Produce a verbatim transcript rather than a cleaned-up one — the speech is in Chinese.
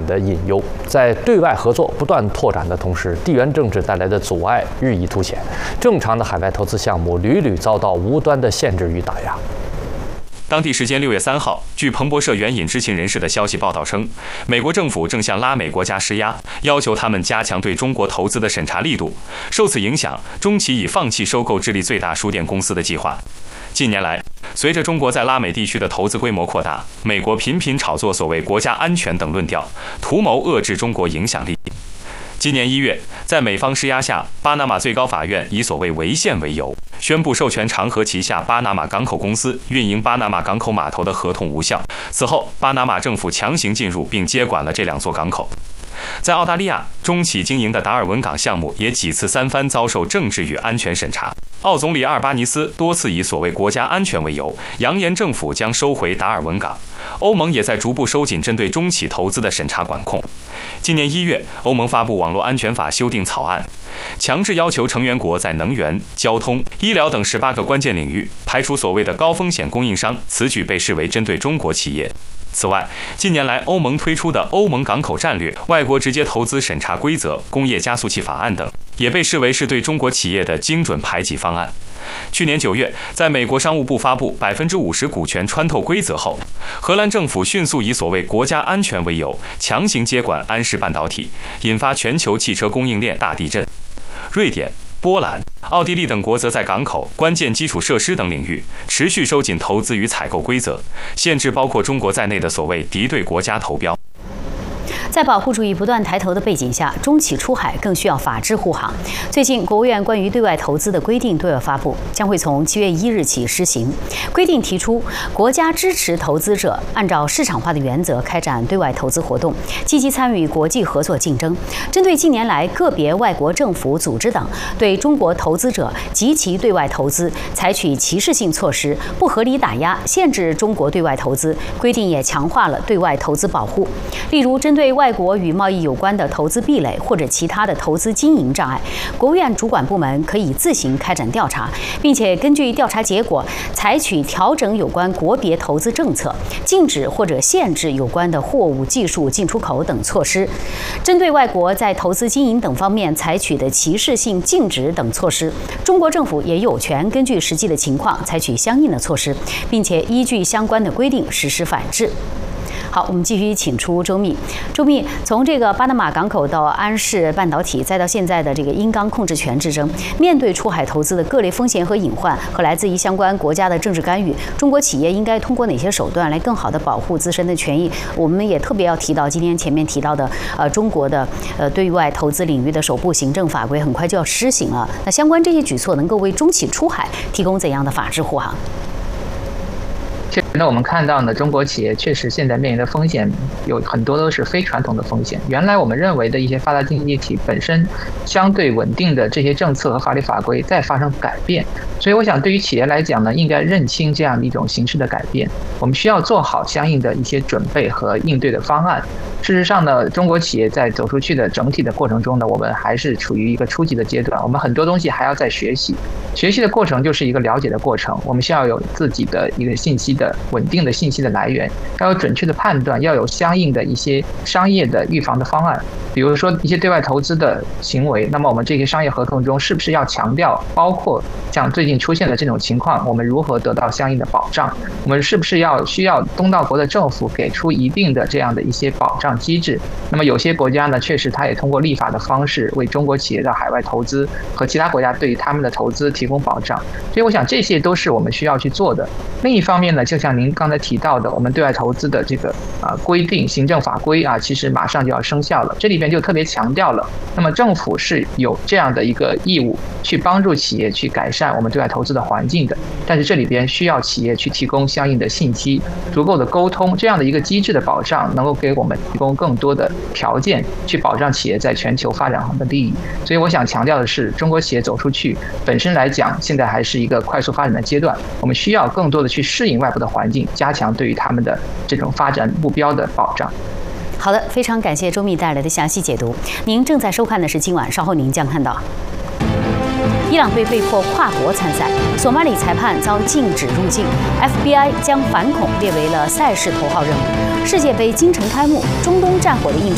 的隐忧。在对外合作不断拓展的同时，地缘政治带来的阻碍日益凸显，正常的海外投资项目屡屡遭到无端的限制与打压。 当地时间六月三号，据彭博社援引知情人士的消息报道称，美国政府正向拉美国家施压，要求他们加强对中国投资的审查力度。受此影响，中企已放弃收购智利最大书店公司的计划。近年来，随着中国在拉美地区的投资规模扩大，美国频频炒作所谓国家安全等论调，图谋遏制中国影响力。今年一月，在美方施压下，巴拿马最高法院以所谓违宪为由，宣布授权长和旗下巴拿马港口公司运营巴拿马港口码头的合同无效。此后，巴拿马政府强行进入并接管了这两座港口。在澳大利亚，中企经营的达尔文港项目也几次三番遭受政治与安全审查。澳总理阿尔巴尼斯多次以所谓国家安全为由，扬言政府将收回达尔文港。欧盟也在逐步收紧针对中企投资的审查管控。今年一月，欧盟发布网络安全法修订草案，强制要求成员国在能源、交通、医疗等十八个关键领域排除所谓的高风险供应商，此举被视为针对中国企业。此外，近年来欧盟推出的欧盟港口战略、外国直接投资审查规则、工业加速器法案等，也被视为是对中国企业的精准排挤方案。去年九月，在美国商务部发布百分之五十股权穿透规则后，荷兰政府迅速以所谓国家安全为由，强行接管安氏半导体，引发全球汽车供应链大地震。瑞典、波兰、奥地利等国则在港口、关键基础设施等领域持续收紧投资与采购规则，限制包括中国在内的所谓敌对国家投标。 在保护主义不断抬头的背景下，中企出海更需要法治护航。最近，国务院关于对外投资的规定对外发布，将会从七月一日起施行。规定提出，国家支持投资者按照市场化的原则开展对外投资活动，积极参与国际合作竞争。针对近年来个别外国政府、组织等对中国投资者及其对外投资采取歧视性措施，不合理打压、限制中国对外投资，规定也强化了对外投资保护。例如，针对外国与贸易有关的投资壁垒或者其他的投资经营障碍，国务院主管部门可以自行开展调查，并且根据调查结果采取调整有关国别投资政策，禁止或者限制有关的货物、技术进出口等措施。针对外国在投资经营等方面采取的歧视性禁止等措施，中国政府也有权根据实际的情况采取相应的措施，并且依据相关的规定实施反制。好，我们继续请出周密。周密，从这个巴拿马港口到安氏半导体，再到现在的这个英钢控制权之争，面对出海投资的各类风险和隐患，和来自于相关国家的政治干预，中国企业应该通过哪些手段来更好地保护自身的权益？我们也特别要提到今天前面提到的，呃，中国的呃对外投资领域的首部行政法规很快就要施行了。那相关这些举措能够为中企出海提供怎样的法治护航？ 确实呢，我们看到呢，中国企业确实现在面临的风险有很多都是非传统的风险。原来我们认为的一些发达经济体本身相对稳定的这些政策和法律法规在发生改变，所以我想对于企业来讲呢，应该认清这样的一种形势的改变，我们需要做好相应的一些准备和应对的方案。事实上呢，中国企业在走出去的整体的过程中呢，我们还是处于一个初级的阶段，我们很多东西还要再学习。学习的过程就是一个了解的过程，我们需要有自己的一个信息的稳定的信息的来源，要有准确的判断，要有相应的一些商业的预防的方案。比如说一些对外投资的行为，那么我们这些商业合同中是不是要强调，包括像最近出现的这种情况，我们如何得到相应的保障？我们是不是要需要东道国的政府给出一定的这样的一些保障机制？那么有些国家呢，确实它也通过立法的方式为中国企业到海外投资和其他国家对于他们的投资提供保障。所以我想这些都是我们需要去做的。另一方面呢，就像您刚才提到的，我们对外投资的这个啊规定、行政法规啊，其实马上就要生效了。这里边就特别强调了，那么政府是有这样的一个义务去帮助企业去改善我们对外投资的环境的。但是这里边需要企业去提供相应的信息、足够的沟通，这样的一个机制的保障，能够给我们提供更多的条件，去保障企业在全球发展上的利益。所以我想强调的是，中国企业走出去本身来讲，现在还是一个快速发展的阶段，我们需要更多的去适应外部的环境，加强对于他们的这种发展目标的保障。 好的，非常感谢周密带来的详细解读。您正在收看的是今晚，稍后您将看到。伊朗队被迫跨国参赛，索马里裁判遭禁止入境 ，F B I 将反恐列为了赛事头号任务。世界杯京城开幕，中东战火的映照